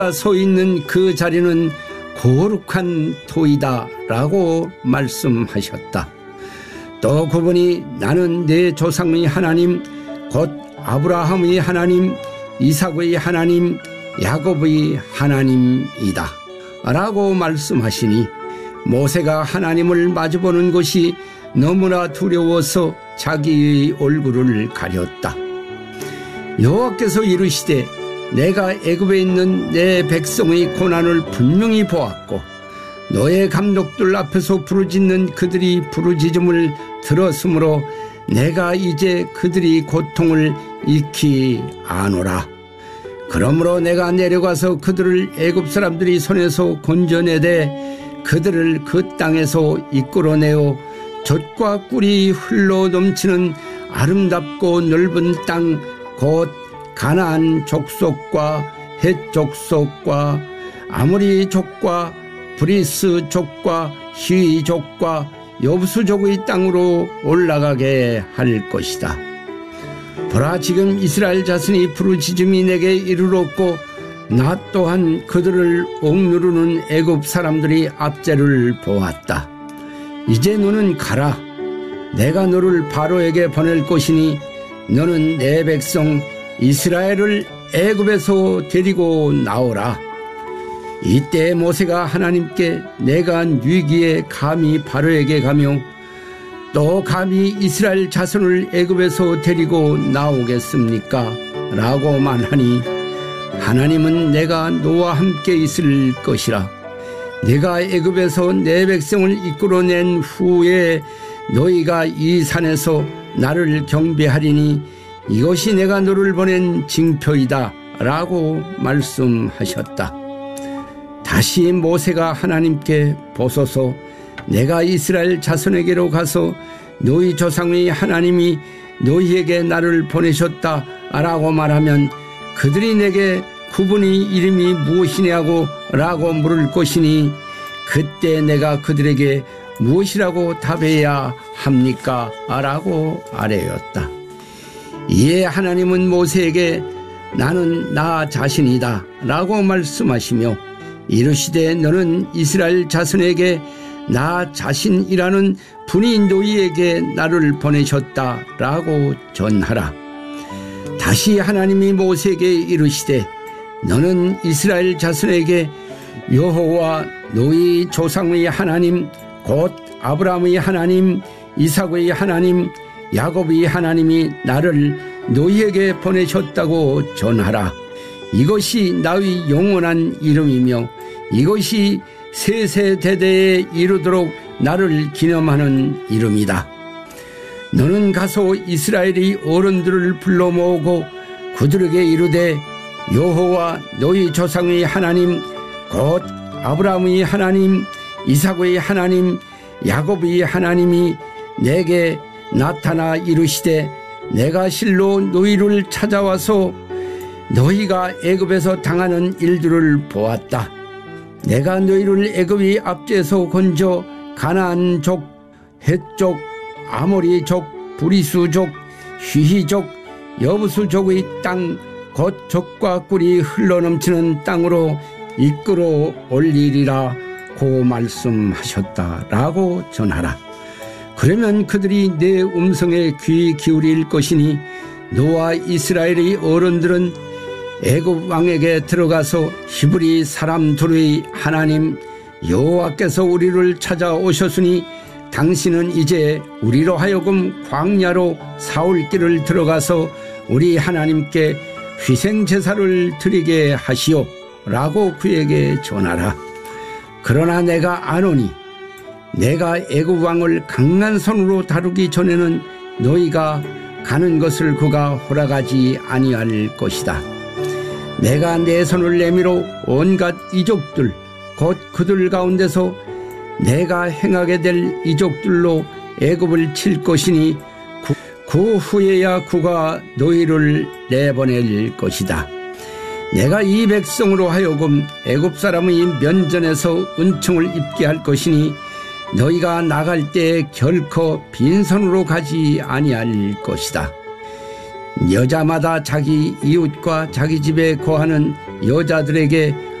서 있는 그 자리는 거룩한 토이다 라고 말씀하셨다. 또 그분이 나는 내 조상의 하나님 곧 아브라함의 하나님, 이삭의 하나님, 야곱의 하나님이다 라고 말씀하시니 모세가 하나님을 마주보는 것이 너무나 두려워서 자기의 얼굴을 가렸다. 여호와께서 이르시되 내가 애굽에 있는 내 백성의 고난을 분명히 보았고 너의 감독들 앞에서 부르짖는 그들이 부르짖음을 들었으므로 내가 이제 그들이 고통을 익히 아노라. 그러므로 내가 내려가서 그들을 애굽 사람들이 손에서 건져내되 그들을 그 땅에서 이끌어내어 젖과 꿀이 흘러 넘치는 아름답고 넓은 땅 곧 가나안 족속과 헷 족속과 아모리 족과 브리스 족과 히위 족과 여부수 족의 땅으로 올라가게 할 것이다. 보라, 지금 이스라엘 자손이 부르짖음이 내게 이르렀고 나 또한 그들을 억누르는 애굽 사람들이 압제를 보았다. 이제 너는 가라. 내가 너를 바로에게 보낼 것이니 너는 내 백성 이스라엘을 애굽에서 데리고 나오라. 이때 모세가 하나님께 내가 위기에 감히 바로에게 가며 또 감히 이스라엘 자손을 애굽에서 데리고 나오겠습니까? 라고 말하니 하나님은 내가 너와 함께 있을 것이라. 내가 애굽에서 내 백성을 이끌어낸 후에 너희가 이 산에서 나를 경배하리니 이것이 내가 너를 보낸 징표이다 라고 말씀하셨다. 다시 모세가 하나님께 보소서 내가 이스라엘 자손에게로 가서 너희 조상의 하나님이 너희에게 나를 보내셨다 라고 말하면 그들이 내게 그분의 이름이 무엇이냐고 라고 물을 것이니 그때 내가 그들에게 무엇이라고 답해야 합니까? 라고 아뢰었다. 이에 하나님은 모세에게 나는 나 자신이다 라고 말씀하시며 이르시되 너는 이스라엘 자손에게 나 자신이라는 분이 너희에게 나를 보내셨다 라고 전하라. 다시 하나님이 모세에게 이르시되 너는 이스라엘 자손에게 여호와 너희 조상의 하나님 곧 아브라함의 하나님, 이삭의 하나님, 야곱의 하나님이 나를 너희에게 보내셨다고 전하라. 이것이 나의 영원한 이름이며 이것이 세세대대에 이르도록 나를 기념하는 이름이다. 너는 가서 이스라엘의 어른들을 불러 모으고 그들에게 이르되 여호와 너희 조상의 하나님 곧 아브라함의 하나님, 이삭의 하나님, 야곱의 하나님이 내게 나타나 이르시되 내가 실로 너희를 찾아와서 너희가 애굽에서 당하는 일들을 보았다. 내가 너희를 애굽의 압제에서 건져 가나안족, 헷족, 아모리족, 브리스족, 히히족, 여부수족의 땅 곧 젖과 꿀이 흘러넘치는 땅으로 이끌어 올리리라 고 말씀하셨다 라고 전하라. 그러면 그들이 내 음성에 귀 기울일 것이니 너와 이스라엘의 어른들은 애굽 왕에게 들어가서 히브리 사람 둘의 하나님 여호와께서 우리를 찾아오셨으니 당신은 이제 우리로 하여금 광야로 사울 길을 들어가서 우리 하나님께 희생제사를 드리게 하시오 라고 그에게 전하라. 그러나 내가 아노니 내가 애굽 왕을 강한 손으로 다루기 전에는 너희가 가는 것을 그가 허락하지 아니할 것이다. 내가 내 손을 내밀어 온갖 이족들 곧 그들 가운데서 내가 행하게 될 이족들로 애굽을 칠 것이니 그 후에야 그가 너희를 내보낼 것이다. 내가 이 백성으로 하여금 애굽 사람의 면전에서 은총을 입게 할 것이니 너희가 나갈 때 결코 빈손으로 가지 아니할 것이다. 여자마다 자기 이웃과 자기 집에 거하는 여자들에게